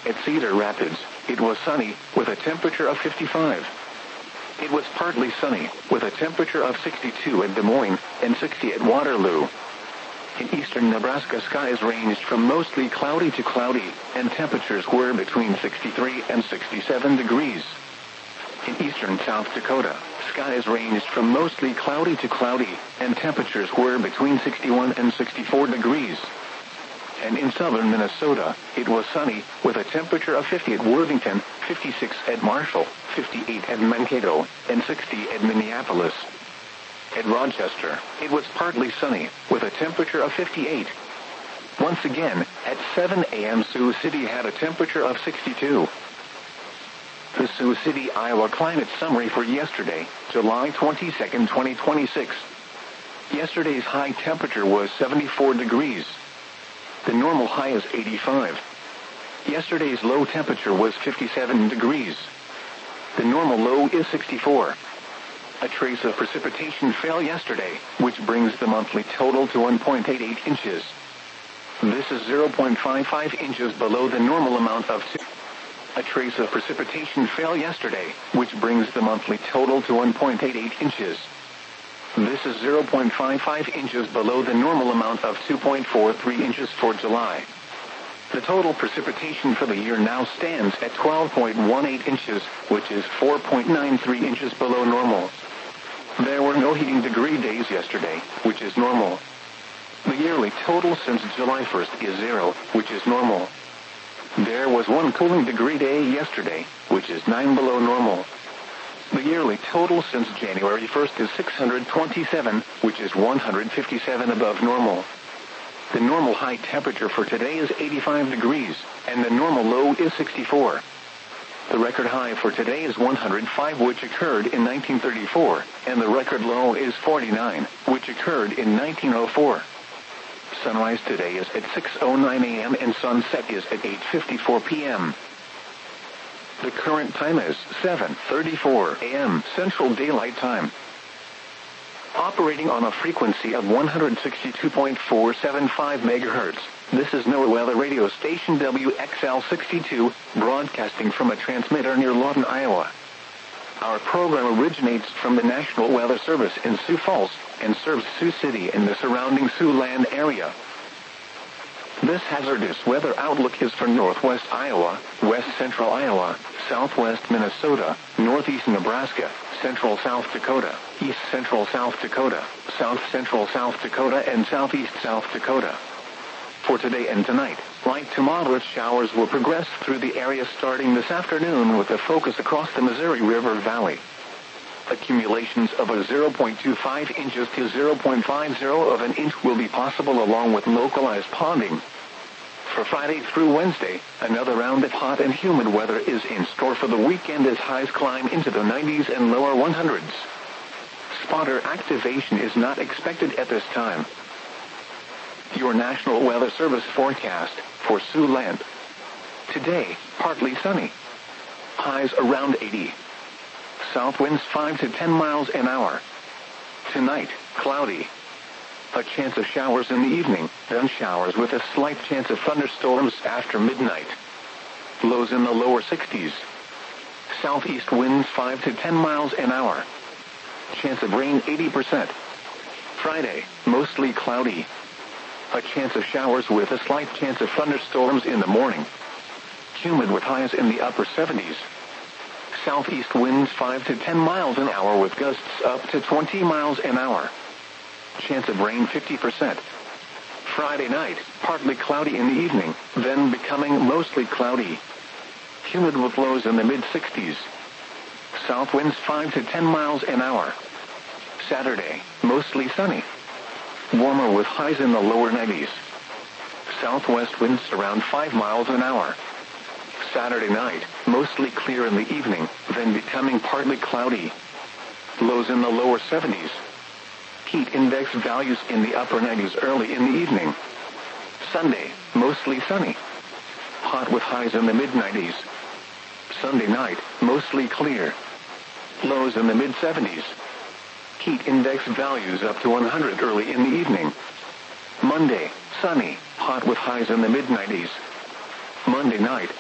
At Cedar Rapids, it was sunny, with a temperature of 55. It was partly sunny, with a temperature of 62 at Des Moines, and 60 at Waterloo. In eastern Nebraska, skies ranged from mostly cloudy to cloudy, and temperatures were between 63 and 67 degrees. In eastern South Dakota, skies ranged from mostly cloudy to cloudy, and temperatures were between 61 and 64 degrees. And in southern Minnesota, it was sunny, with a temperature of 50 at Worthington, 56 at Marshall, 58 at Mankato, and 60 at Minneapolis. At Rochester, it was partly sunny, with a temperature of 58. Once again, at 7 a.m. Sioux City had a temperature of 62. The Sioux City, Iowa climate summary for yesterday, July 22, 2026. Yesterday's high temperature was 74 degrees. The normal high is 85. Yesterday's low temperature was 57 degrees. The normal low is 64. A trace of precipitation fell yesterday, which brings the monthly total to 1.88 inches. This is 0.55 inches below the normal amount of 2. A trace of precipitation fell yesterday, which brings the monthly total to 1.88 inches. This is 0.55 inches below the normal amount of 2.43 inches for July. The total precipitation for the year now stands at 12.18 inches, which is 4.93 inches below normal. There were no heating degree days yesterday, which is normal. The yearly total since July 1st is 0, which is normal. There was one cooling degree day yesterday, which is 9 below normal. The yearly total since January 1st is 627, which is 157 above normal. The normal high temperature for today is 85 degrees, and the normal low is 64. The record high for today is 105, which occurred in 1934, and the record low is 49, which occurred in 1904. Sunrise today is at 6:09 a.m. and sunset is at 8:54 p.m. The current time is 7:34 a.m. Central Daylight Time. Operating on a frequency of 162.475 MHz, this is NOAA Weather Radio Station WXL62, broadcasting from a transmitter near Lawton, Iowa. Our program originates from the National Weather Service in Sioux Falls and serves Sioux City and the surrounding Siouxland area. This hazardous weather outlook is for northwest Iowa, west central Iowa, southwest Minnesota, northeast Nebraska, central South Dakota, east central South Dakota, south central South Dakota, and southeast South Dakota. For today and tonight, light to moderate showers will progress through the area starting this afternoon with a focus across the Missouri River Valley. Accumulations of a 0.25 inches to 0.50 of an inch will be possible along with localized ponding. For Friday through Wednesday, another round of hot and humid weather is in store for the weekend as highs climb into the 90s and lower 100s. Spotter activation is not expected at this time. Your National Weather Service forecast for Siouxland. Today, partly sunny. Highs around 80. South winds 5 to 10 miles an hour. Tonight, cloudy. A chance of showers in the evening, then showers with a slight chance of thunderstorms after midnight. Lows in the lower 60s. Southeast winds 5 to 10 miles an hour. Chance of rain 80%. Friday, mostly cloudy. A chance of showers with a slight chance of thunderstorms in the morning. Humid with highs in the upper 70s. Southeast winds 5 to 10 miles an hour with gusts up to 20 miles an hour. Chance of rain 50%. Friday night, partly cloudy in the evening, then becoming mostly cloudy. Humid with lows in the mid-60s. South winds 5 to 10 miles an hour. Saturday, mostly sunny. Warmer with highs in the lower 90s. Southwest winds around 5 miles an hour. Saturday night, mostly clear in the evening, then becoming partly cloudy. Lows in the lower 70s. Heat index values in the upper 90s early in the evening. Sunday, mostly sunny. Hot with highs in the mid-90s. Sunday night, mostly clear. Lows in the mid-70s. Heat index values up to 100 early in the evening. Monday, sunny, hot with highs in the mid-90s. Monday night,